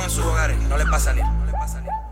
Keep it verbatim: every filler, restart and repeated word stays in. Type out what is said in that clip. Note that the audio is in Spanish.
en sus hogares, no les pasa ni. No les pasa ni.